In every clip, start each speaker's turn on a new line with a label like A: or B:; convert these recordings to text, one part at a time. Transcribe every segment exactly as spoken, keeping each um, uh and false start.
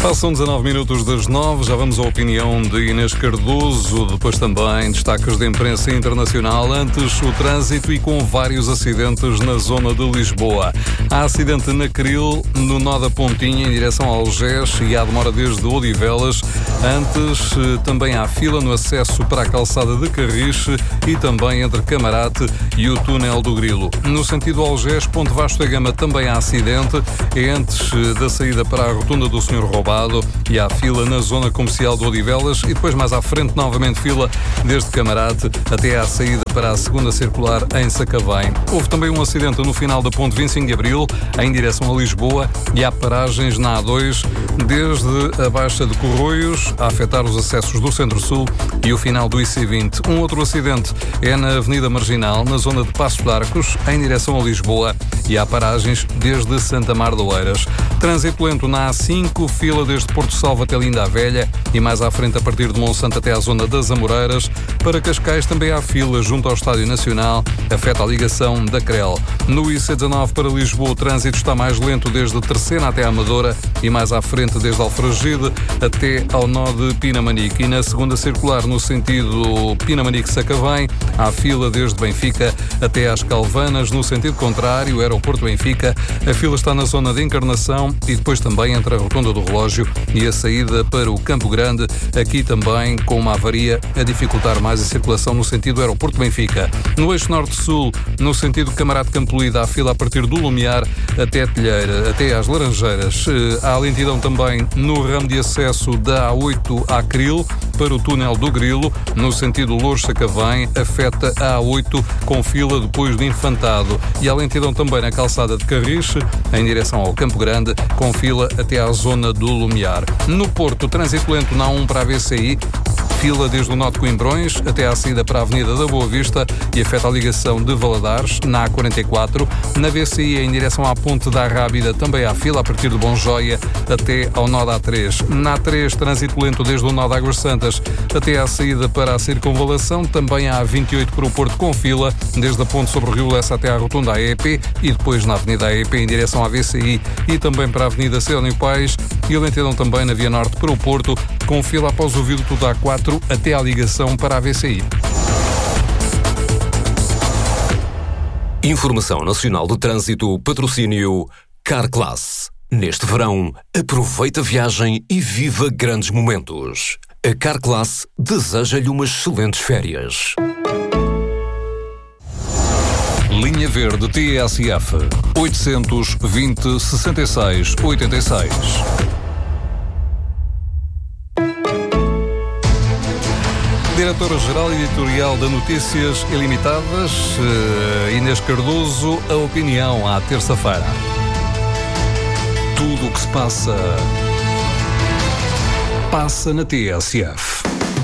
A: Passam dezanove minutos das nove, já vamos à opinião de Inês Cardoso, depois também destaques de imprensa internacional, antes o trânsito e com vários acidentes na zona de Lisboa. Há acidente na Cril, no nó da Pontinha, em direção ao Algés, e há demora desde Odivelas. Antes, também há fila no acesso para a calçada de Carriche e também entre Camarate e o túnel do Grilo. No sentido Algés, Ponte Vasco da Gama, também há acidente, é antes da saída para a rotunda do senhor Roubado, e há fila na zona comercial de Odivelas e depois mais à frente novamente fila desde Camarate até à saída para a segunda circular em Sacavém. Houve também um acidente no final da ponte vinte e cinco de Abril em direção a Lisboa e há paragens na A dois desde a Baixa de Corroios a afetar os acessos do Centro-Sul e o final do I C vinte. Um outro acidente é na Avenida Marginal, na zona de Passos de Arcos, em direção a Lisboa, e há paragens desde Santa Mar de Oeiras. Trânsito lento na A cinco, fila desde Porto Salvo até Linda a Velha e mais à frente a partir de Monsanto até à zona das Amoreiras. Para Cascais também há fila junto ao Estádio Nacional, afeta a ligação da Crel. No I C dezanove para Lisboa o trânsito está mais lento desde Terceira até a Amadora e mais à frente desde Alfragide até ao nó de Pinamanique. E na segunda circular no sentido Pinamanique-Sacavém há fila desde Benfica até às Calvanas. No sentido contrário, aeroporto Benfica, a fila está na zona de Encarnação e depois também entre a Rotunda do Relógio e a saída para o Campo Grande, aqui também com uma avaria a dificultar mais a circulação no sentido aeroporto Benfica. No eixo norte-sul, no sentido Camarate Campolida, há fila a partir do Lumiar até a Telheira, até às Laranjeiras. Há lentidão também no ramo de acesso da A oito à Cril para o túnel do Grilo, no sentido Louros-Sacavém, afeta a A oito com fila depois de Infantado. E há lentidão também na calçada de Carriche, em direção ao Campo Grande, com fila até à zona do Lumiar. No Porto, trânsito lento na A um para a V C I, fila desde o nó de Coimbrões até à saída para a Avenida da Boa Vista e afeta a ligação de Valadares, na A quarenta e quatro. Na V C I, em direção à Ponte da Rábida, também há fila a partir de Bonjoia até ao nó da A três. Na A três, trânsito lento desde o nó de Águas Santas até à saída para a Circunvalação. Também há a vinte e oito para o Porto com fila, desde a Ponte sobre o Rio Lessa até à Rotunda A E P e depois na Avenida A E P em direção à V C I e também para a Avenida Céu Pais, e a lentidão também na Via Norte para o Porto, com fila após o viaduto da A quatro até à ligação para a V C I.
B: Informação Nacional de Trânsito, patrocínio Carclass. Neste verão, aproveita a viagem e viva grandes momentos. A Carclass deseja-lhe umas excelentes férias.
A: Linha Verde T S F oitocentos e vinte, sessenta e seis, oitenta e seis. Diretora-Geral Editorial da Notícias Ilimitadas, Inês Cardoso, a opinião à terça-feira. Tudo o que se passa, passa na T S F.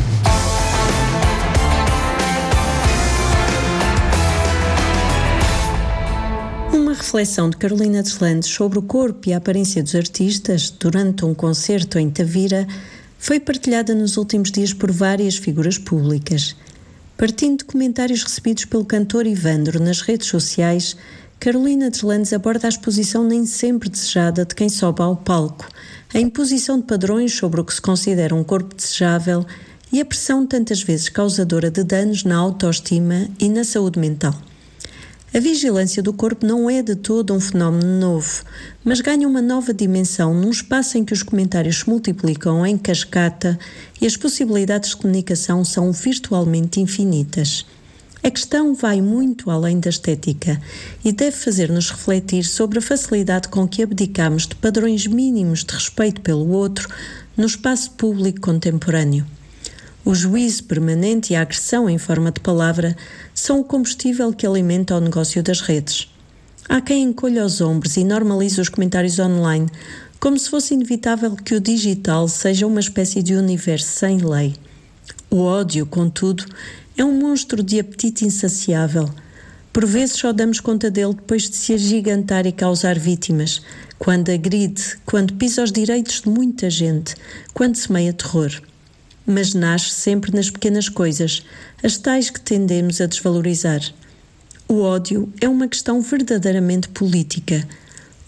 C: Uma reflexão de Carolina Deslandes sobre o corpo e a aparência dos artistas durante um concerto em Tavira foi partilhada nos últimos dias por várias figuras públicas. Partindo de comentários recebidos pelo cantor Ivandro nas redes sociais, Carolina Deslandes aborda a exposição nem sempre desejada de quem sobe ao palco, a imposição de padrões sobre o que se considera um corpo desejável e a pressão tantas vezes causadora de danos na autoestima e na saúde mental. A vigilância do corpo não é de todo um fenómeno novo, mas ganha uma nova dimensão num espaço em que os comentários se multiplicam em cascata e as possibilidades de comunicação são virtualmente infinitas. A questão vai muito além da estética e deve fazer-nos refletir sobre a facilidade com que abdicamos de padrões mínimos de respeito pelo outro no espaço público contemporâneo. O juízo permanente e a agressão em forma de palavra são o combustível que alimenta o negócio das redes. Há quem encolha os ombros e normalize os comentários online, como se fosse inevitável que o digital seja uma espécie de universo sem lei. O ódio, contudo, é um monstro de apetite insaciável. Por vezes só damos conta dele depois de se agigantar e causar vítimas, quando agride, quando pisa os direitos de muita gente, quando semeia terror. Mas nasce sempre nas pequenas coisas, as tais que tendemos a desvalorizar. O ódio é uma questão verdadeiramente política.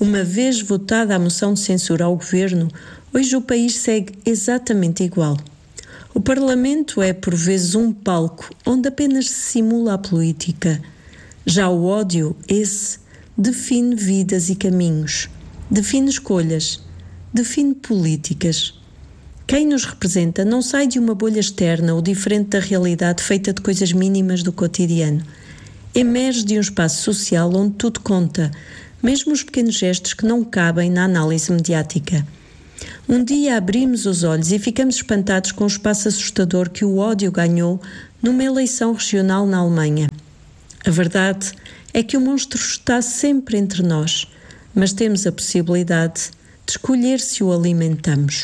C: Uma vez votada a moção de censura ao governo, hoje o país segue exatamente igual. O Parlamento é, por vezes, um palco onde apenas se simula a política. Já o ódio, esse, define vidas e caminhos, define escolhas, define políticas. Quem nos representa não sai de uma bolha externa ou diferente da realidade feita de coisas mínimas do cotidiano. Emerge de um espaço social onde tudo conta, mesmo os pequenos gestos que não cabem na análise mediática. Um dia abrimos os olhos e ficamos espantados com o espaço assustador que o ódio ganhou numa eleição regional na Alemanha. A verdade é que o monstro está sempre entre nós, mas temos a possibilidade de escolher se o alimentamos.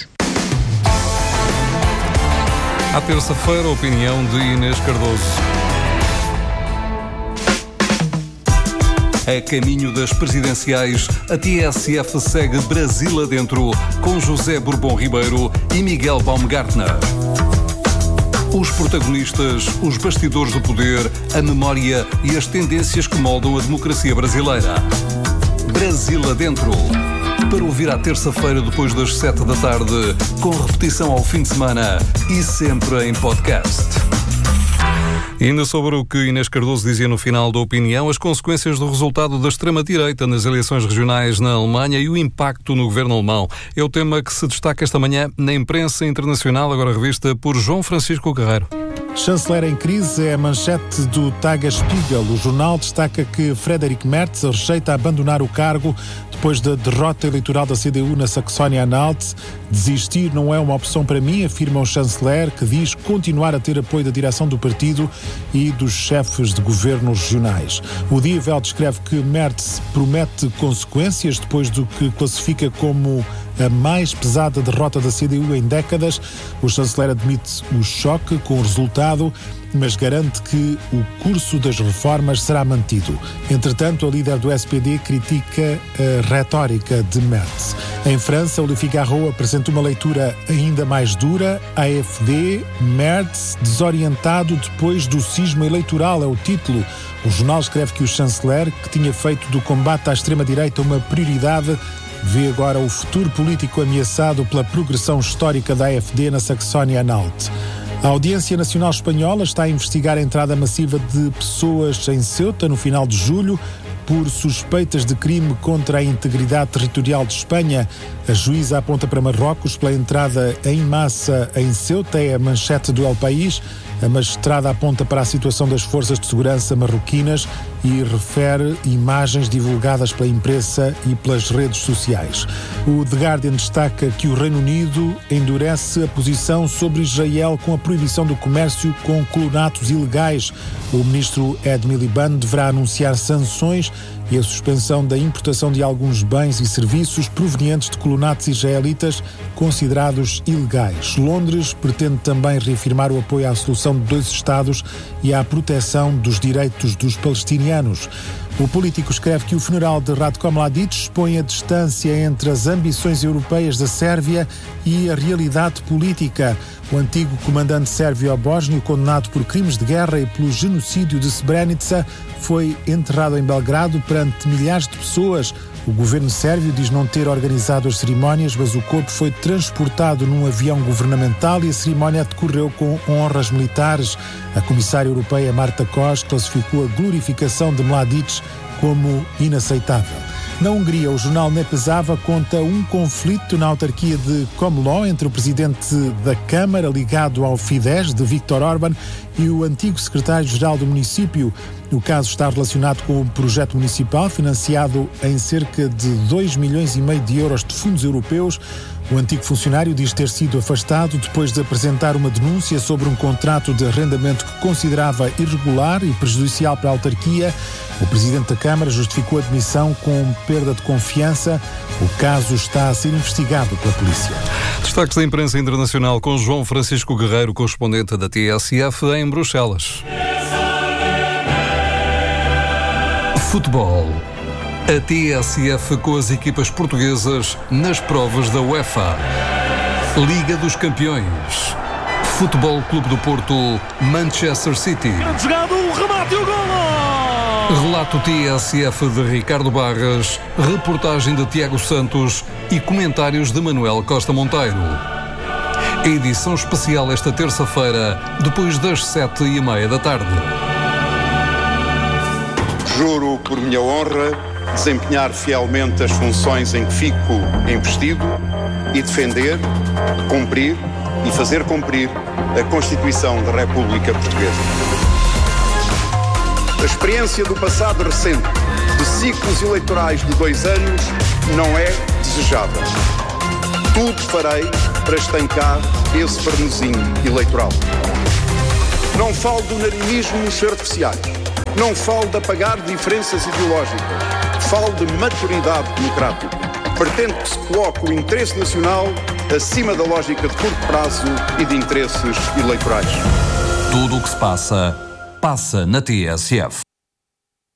A: À terça-feira, a opinião de Inês Cardoso. A caminho das presidenciais, a T S F segue Brasil adentro, com José Bourbon Ribeiro e Miguel Baumgartner. Os protagonistas, os bastidores do poder, a memória e as tendências que moldam a democracia brasileira. Brasil adentro. Para ouvir à terça-feira depois das sete da tarde, com repetição ao fim de semana e sempre em podcast. E ainda sobre o que Inês Cardoso dizia no final da opinião, as consequências do resultado da extrema-direita nas eleições regionais na Alemanha e o impacto no governo alemão. É o tema que se destaca esta manhã na imprensa internacional, agora revista por João Francisco Guerreiro.
D: Chanceler em crise é a manchete do Tagesspiegel. O jornal destaca que Friedrich Merz rejeita abandonar o cargo depois da derrota eleitoral da C D U na Saxónia-Anhalt. Desistir não é uma opção para mim, afirma o chanceler, que diz continuar a ter apoio da direção do partido e dos chefes de governos regionais. O Die Welt escreve que Merz promete consequências depois do que classifica como a mais pesada derrota da C D U em décadas. O chanceler admite o choque com o resultado, mas garante que o curso das reformas será mantido. Entretanto, a líder do S P D critica a retórica de Merz. Em França, o Le Figaro apresenta uma leitura ainda mais dura. A AfD, Merz desorientado depois do cisma eleitoral, é o título. O jornal escreve que o chanceler, que tinha feito do combate à extrema-direita uma prioridade, vê agora o futuro político ameaçado pela progressão histórica da AfD na Saxónia-Anhalt. A Audiência Nacional Espanhola está a investigar a entrada massiva de pessoas em Ceuta no final de julho por suspeitas de crime contra a integridade territorial de Espanha. A juíza aponta para Marrocos pela entrada em massa em Ceuta, é a manchete do El País. A magistrada aponta para a situação das forças de segurança marroquinas e refere imagens divulgadas pela imprensa e pelas redes sociais. O The Guardian destaca que o Reino Unido endurece a posição sobre Israel com a proibição do comércio com colonatos ilegais. O ministro Ed Miliband deverá anunciar sanções e a suspensão da importação de alguns bens e serviços provenientes de colonatos israelitas considerados ilegais. Londres pretende também reafirmar o apoio à solução de dois Estados e à proteção dos direitos dos palestinianos. O político escreve que o funeral de Ratko Mladic expõe a distância entre as ambições europeias da Sérvia e a realidade política. O antigo comandante sérvio-bósnio, condenado por crimes de guerra e pelo genocídio de Srebrenica, foi enterrado em Belgrado perante milhares de pessoas. O governo sérvio diz não ter organizado as cerimónias, mas o corpo foi transportado num avião governamental e a cerimónia decorreu com honras militares. A comissária europeia Marta Kos classificou a glorificação de Mladic como inaceitável. Na Hungria, o jornal Nepezava conta um conflito na autarquia de Komló entre o presidente da Câmara, ligado ao Fidesz, de Viktor Orbán, e o antigo secretário-geral do município. O caso está relacionado com um projeto municipal financiado em cerca de dois milhões e meio de euros de fundos europeus. O antigo funcionário diz ter sido afastado depois de apresentar uma denúncia sobre um contrato de arrendamento que considerava irregular e prejudicial para a autarquia. O presidente da Câmara justificou a demissão com perda de confiança. O caso está a ser investigado pela polícia.
A: Destaques da imprensa internacional com João Francisco Guerreiro, correspondente da T S F em Bruxelas. Futebol. A T S F com as equipas portuguesas nas provas da UEFA. Liga dos Campeões. Futebol Clube do Porto, Manchester City.
E: Grande jogado, o remate e o golo!
A: Relato T S F de Ricardo Barras, reportagem de Tiago Santos e comentários de Manuel Costa Monteiro. A edição especial esta terça-feira, depois das sete e meia da tarde.
E: Juro por minha honra desempenhar fielmente as funções em que fico investido e defender, cumprir e fazer cumprir a Constituição da República Portuguesa. A experiência do passado recente, de ciclos eleitorais de dois anos, não é desejável. Tudo farei para estancar esse vernizinho eleitoral. Não falo de unanimismos artificiais. Não falo de apagar diferenças ideológicas. Falo de maturidade democrática. Pretendo que se coloque o interesse nacional acima da lógica de curto prazo e de interesses eleitorais.
B: Tudo o que se passa, passa na T S F.